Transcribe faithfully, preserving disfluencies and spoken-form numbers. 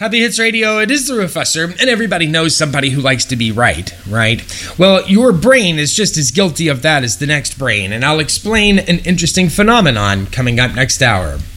Happy Hits Radio, it is the Professor, and everybody knows somebody who likes to be right, right? Well, your brain is just as guilty of that as the next brain, and I'll explain an interesting phenomenon coming up next hour.